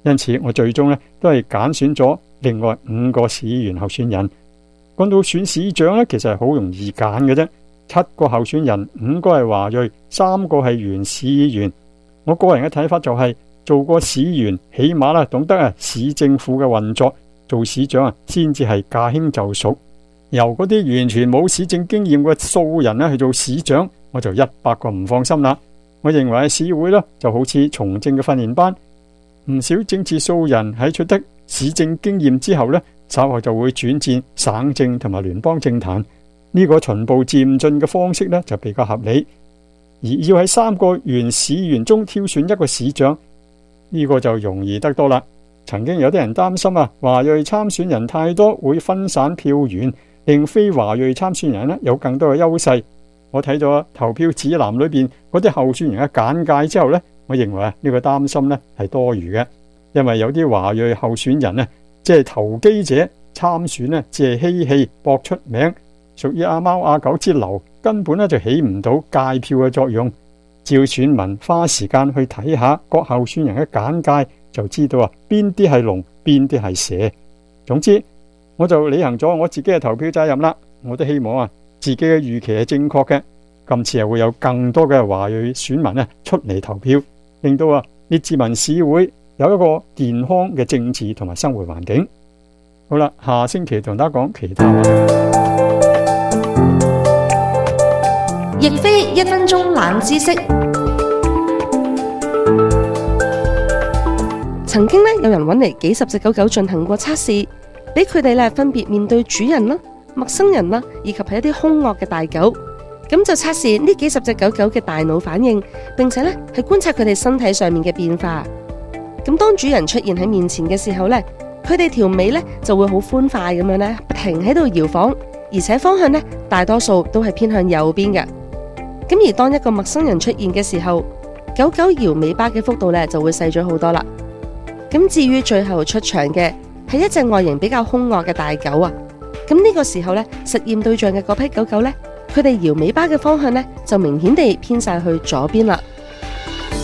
因此我最終都係揀選咗另外5個市議員候選人。講到選市長其實係好容易揀嘅啫，7個候選人，5個係華裔，3個係原市議員。我個人嘅睇法就係，做過市議員起碼懂得市政府嘅運作，做市長先至係駕輕就熟。由嗰啲完全冇市政經驗嘅素人去做市長，我就100個唔放心啦。我認為市議會就好似從政嘅訓練班，唔少政治素人喺取得市政經驗之後稍後就會轉戰省政同埋聯邦政壇。呢個循步漸進嘅方式就比較合理。而要喺3個原市議員中挑選一個市長，呢個就容易得多啦。曾經有啲人擔心華裔參選人太多會分散票源，令非華裔參選人有更多嘅優勢。我睇咗投票指南裏邊嗰啲候選人嘅簡介之後我認為呢個擔心係多餘嘅，因為有啲華裔候選人即係投機者參選只係嬉戲搏出名，屬於阿貓阿狗之流，根本就起唔到界票嘅作用。照選民花時間去睇下各候選人嘅簡介，就知道邊啲係龍，邊啲係蛇。總之，我就履行咗我自己嘅投票責任啦。我都希望自己嘅預期係正確嘅。今次會有更多嘅華裔選民出嚟投票，令到列治文市會有一個健康嘅政治同埋生活環境。好啦，下星期同大家講其他話。 亦非1分鐘冷知識。曾經有人揾嚟幾十隻狗狗進行過測試，俾佢哋分別面對主人啦、陌生人啦，以及係一啲兇惡嘅大狗。咁就測試呢幾十隻狗狗嘅大腦反應，並且係觀察佢哋身體上面嘅變化。咁當主人出現喺面前嘅時候佢哋條尾就會好歡快咁樣不停喺度搖晃，而且方向大多數都係偏向右邊嘅。咁而當一個陌生人出現嘅時候，狗狗搖尾巴嘅幅度就會細咗好多啦。咁至於最後出場嘅係一隻外形比較兇惡嘅大狗咁呢個時候實驗對象嘅嗰批狗狗佢哋搖尾巴嘅方向就明顯地偏晒去左邊啦。